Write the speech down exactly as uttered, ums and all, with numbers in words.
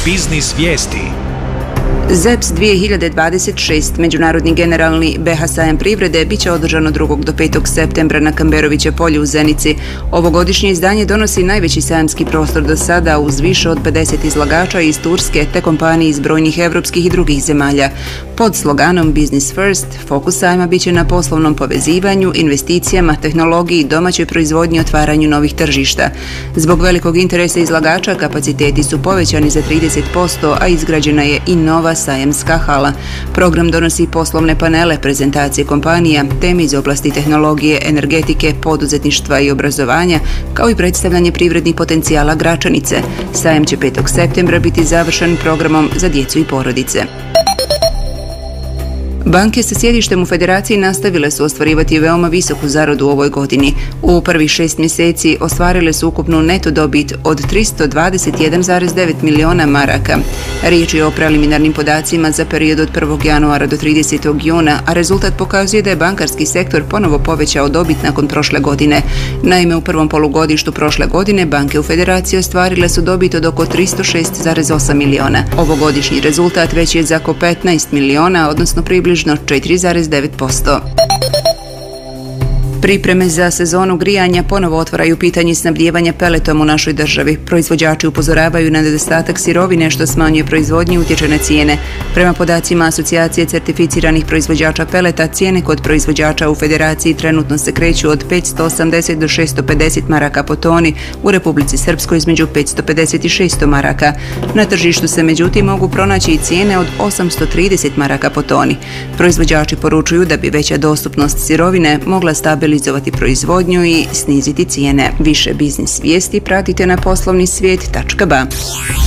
Biznis vijesti. Z E P S dvije hiljade dvadeset šest, Međunarodni generalni B H sajam privrede, bit će održan od drugog do petog septembra na Kamberoviće polju u Zenici. Ovogodišnje izdanje donosi najveći sajamski prostor do sada uz više od pedeset izlagača iz Turske te kompanije iz brojnih evropskih i drugih zemalja. Pod sloganom Business First, fokus sajma biće na poslovnom povezivanju, investicijama, tehnologiji, domaćoj proizvodnji i otvaranju novih tržišta. Zbog velikog interesa izlagača kapaciteti su povećani za trideset posto, a izgrađena je i nova sajamska hala. Program donosi poslovne panele, prezentacije kompanija, teme iz oblasti tehnologije, energetike, poduzetništva i obrazovanja, kao i predstavljanje privrednih potencijala Gračanice. Sajam će petog septembra biti završen programom za djecu i porodice. Banke sa sjedištem u Federaciji nastavile su ostvarivati veoma visoku zaradu u ovoj godini. U prvih šest mjeseci ostvarile su ukupnu neto dobit od tristo dvadeset jedan zarez devet miliona maraka. Riječ je o preliminarnim podacima za period od prvog januara do tridesetog juna, a rezultat pokazuje da je bankarski sektor ponovo povećao dobit nakon prošle godine. Naime, u prvom polugodištu prošle godine banke u Federaciji ostvarile su dobit od oko tristo šest zarez osam miliona. Ovogodišnji rezultat veći je za oko petnaest miliona, odnosno približno četiri zarez devet posto. Pripreme za sezonu grijanja ponovo otvaraju pitanje snabdijevanja peletom u našoj državi. Proizvođači upozoravaju na nedostatak sirovine što smanjuje proizvodnju i utječe na cijene. Prema podacima Asocijacije certificiranih proizvođača peleta, cijene kod proizvođača u Federaciji trenutno se kreću od petsto osamdeset do šesto pedeset maraka po toni, u Republici Srpskoj između petsto pedeset i šesto maraka. Na tržištu se međutim mogu pronaći i cijene od osamsto trideset maraka po toni. Proizvođači poručuju da bi veća dostupnost sirovine mogla stabilizirati stabilizovati proizvodnju i sniziti cijene. Više biznis vijesti pratite na poslovni svijet tačka ba.